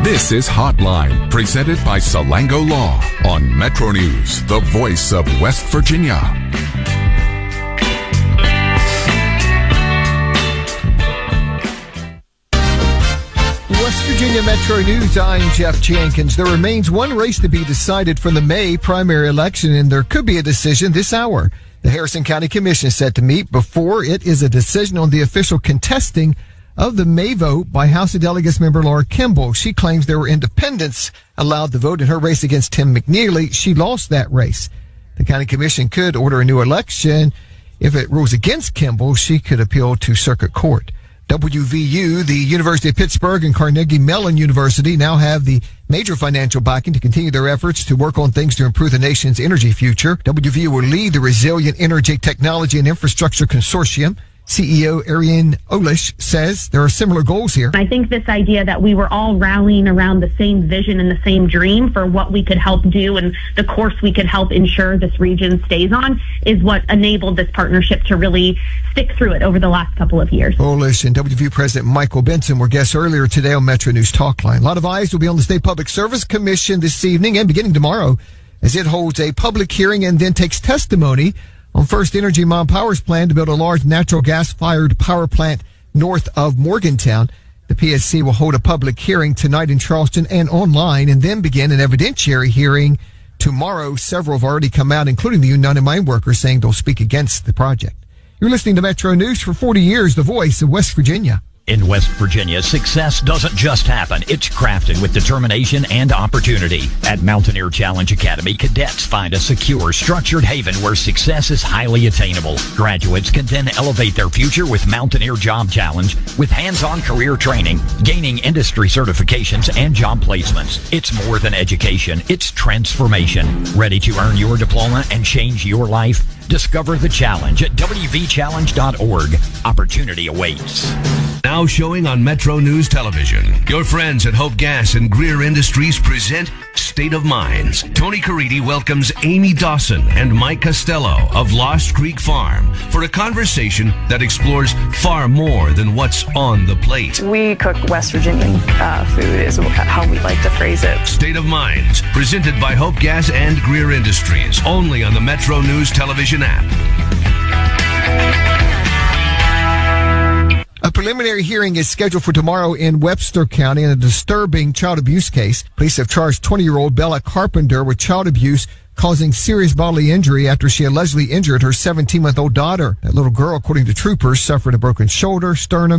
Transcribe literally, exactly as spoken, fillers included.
This is Hotline, presented by Salango Law on Metro News, the voice of West Virginia. West Virginia Metro News, I'm Jeff Jenkins. There remains one race to be decided from the May primary election, and there could be a decision this hour. The Harrison County Commission is set to meet before it is a decision on the official contesting of the May vote by House of Delegates member Laura Kimball. She claims there were independents allowed to vote in her race against Tim McNeely. She lost that race. The county commission could order a new election. If it rules against Kimball, she could appeal to circuit court. W V U, the University of Pittsburgh, and Carnegie Mellon University now have the major financial backing to continue their efforts to work on things to improve the nation's energy future. W V U will lead the Resilient Energy Technology and Infrastructure Consortium. C E O Ariane Olish says there are similar goals here. I think this idea that we were all rallying around the same vision and the same dream for what we could help do and the course we could help ensure this region stays on is what enabled this partnership to really stick through it over the last couple of years. Olish and W V U President Michael Benson were guests earlier today on Metro News Talkline. A lot of eyes will be on the State Public Service Commission this evening and beginning tomorrow as it holds a public hearing and then takes testimony on First Energy Mon Power's plan to build a large natural gas-fired power plant north of Morgantown. The P S C will hold a public hearing tonight in Charleston and online and then begin an evidentiary hearing tomorrow. Several have already come out, including the United Mine Workers, saying they'll speak against the project. You're listening to Metro News. For forty years, the voice of West Virginia. In West Virginia, success doesn't just happen. It's crafted with determination and opportunity. At Mountaineer Challenge Academy, cadets find a secure, structured haven where success is highly attainable. Graduates can then elevate their future with Mountaineer Job Challenge with hands-on career training, gaining industry certifications, and job placements. It's more than education. It's transformation. Ready to earn your diploma and change your life? Discover the challenge at w v challenge dot org. Opportunity awaits. Now showing on Metro News Television, your friends at Hope Gas and Greer Industries present State of Minds. Tony Caridi welcomes Amy Dawson and Mike Costello of Lost Creek Farm for a conversation that explores far more than what's on the plate. We cook West Virginian uh, food is how we like to phrase it. State of Minds, presented by Hope Gas and Greer Industries, only on the Metro News Television app. A preliminary hearing is scheduled for tomorrow in Webster County in a disturbing child abuse case. Police have charged twenty-year-old Bella Carpenter with child abuse causing serious bodily injury after she allegedly injured her seventeen-month-old daughter. That little girl, according to troopers, suffered a broken shoulder, sternum,